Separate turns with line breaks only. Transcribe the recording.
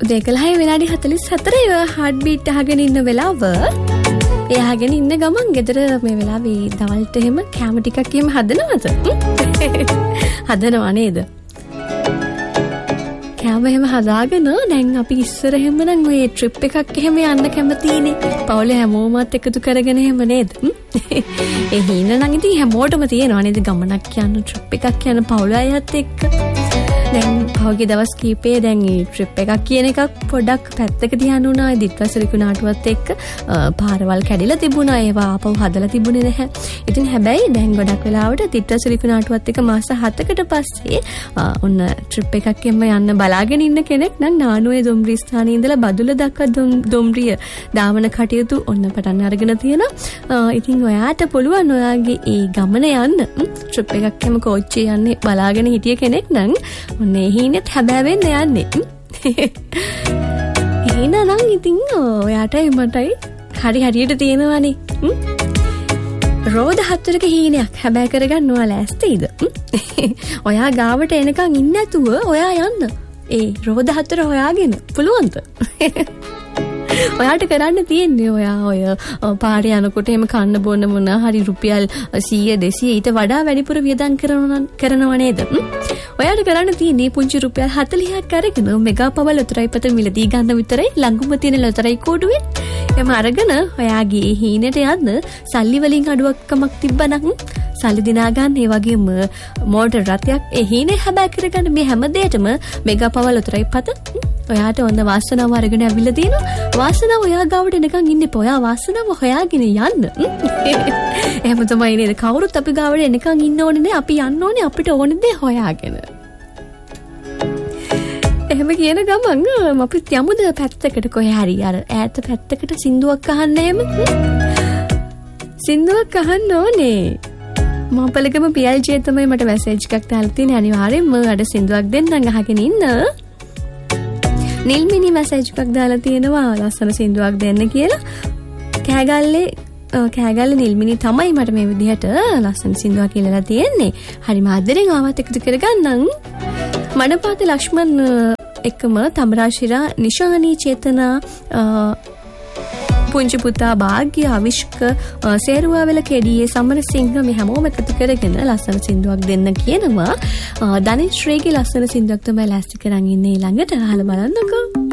දෙකලහයි විනාඩි 44 heart beat අහගෙන ඉන්න වෙලාව. ඒ අහගෙන ඉන්න ගමන් ගෙදර මේ වෙලාවේ දවල්ට එහෙම කැම ටිකක් එහෙම හදනවද? හදනව නේද? කැම එහෙම හදාගෙන දැන් අපි ඉස්සර එහෙම නම් ඔය ට්‍රිප් එකක් එහෙම යන්න කැමතිනේ. පවුලේ හැමෝමත් එකතු කරගෙන එහෙම නේද? ඒ හින නම් ඉතින් හැමෝටම තියෙනවා නේද ගමනක් යන්න ට්‍රිප් එකක් යන පවුල අයත් එක්ක. දැන් පහුගිය දවස් කීපේ දැන් මේ ට්‍රිප් එකක් කියන එකක් පොඩ්ඩක් පැත්තක තියන්න උනා. දිත්කසරිකු නාටුවත් එක්ක පාරවල් කැඩිලා තිබුණා. ඒවා ආපහු හදලා තිබුණේ නැහැ. ඉතින් හැබැයි දැන් ගොඩක් වෙලාවට දිත්කසරිකු නාටුවත් එක්ක මාස 7කට පස්සේ ඔන්න ට්‍රිප් එකක් යන්න බලාගෙන ඉන්න කෙනෙක් නම් නානුවේ දොම්රිය ස්ථානයේ ඉඳලා බදුල්ල දක්වා දොම්රිය දාවන කටයුතු ඔන්න පටන් අරගෙන තියෙනවා. ඉතින් ඔයාට පුළුවන් ඔයාගේ ඒ ගමන යන්න ට්‍රිප් එකක් එහෙම කෝච්චිය යන්නේ බලාගෙන හිටිය කෙනෙක් නම් ඔන්නේ හිනෙත් හැබෑවෙන්න යන්නේ. එහෙනම් ඉතින් ඔයාටයි මටයි හරි හරියට තියෙනවානේ. රෝද 4ක හීනයක් හැබෑ කරගන්න ඔයා ලෑස්තිද? ඔයා ගාවට එනකන් ඉන්න නැතුව ඔයා යන්න. ඒ රෝද 4 හොයාගෙන පුළුවන්ද? ඔයාට කරන්න තියෙන්නේ ඔයා ඔය පාරේ යනකොට එහෙම කන්න බොන්න මොන හරි රුපියල් 100 200 ඊට වඩා වැඩිපුර වියදම් කරනව නේද? ඔයාට කරන්න තියෙන්නේ පුංචි රුපියල් 40ක් අරගෙන මෙගා පවල් ලොතරැයි පත මිලදී ගන්න විතරයි ළඟම තියෙන ලොතරැයි කෝඩුවේ. එම අරගෙන ඔයාගේ හීනෙට යන්න සල්ලි වලින් අඩුවක්කමක් තිබ්බනම් සල්ලි දිනා ගන්න. ඒ වගේම මෝටර් රථයක් ඒ හීනේ හැබෑ කරගන්න මේ හැම දෙයකම මෙගා පවල් ලොතරැයි පත ඔයාට ඔන්න වාසනාව අරගෙන ඇවිල්ලා තියෙනවා. වාසනාව ඔයා ගාවට එනකන් ඉන්න එපා. ඔයා වාසනාව හොයාගෙන යන්න. එහෙම තමයි නේද? කවුරුත් අපි ගාවට එනකන් ඉන්න ඕනේ නෑ. අපි යන්න ඕනේ අපිට ඕන දේ හොයාගෙන. එහෙම කියන ගමන් අපි යමුද පැත්තකට කොහේ හරි අර ඈත පැත්තකට සින්දුවක් අහන්න එහෙම. සින්දුවක් අහන්න ඕනේ. මාපලකම PLJ තමයි මට මැසේජ් එකක් දාලා තියෙන්නේ. අනිවාර්යෙන්ම අර සින්දුවක් දෙන්නම් අහගෙන ඉන්න. නිල්මිනි මැසේජ් එකක් දාලා තියෙනවා ලස්සන සින්දුවක් දෙන්න කියලා. කෑගල්ලේ නිල්මිනි තමයි මට මේ විදිහට ලස්සන සින්දුවක් කියලා තියෙන්නේ. හරි මාදරෙන් ආවත් එකතු කරගන්නම්. මනපාත ලක්ෂ්මන් එක්කම තමරාශිරා නිශානී චේතනා පුංචි පුතා භාග්‍ය අවිෂ්ක සේරුවාවල කෙඩියේ සමරසිංහ මේ හැමෝම එකතු කරගෙන ලස්සන සින්දුවක් දෙන්න කියනවා. ධනිශ්‍රීගේ ලස්සන සින්දුවක් තමයි ලෑස්ති කරන් ඉන්නේ ළඟට අහලා බලන්නකෝ.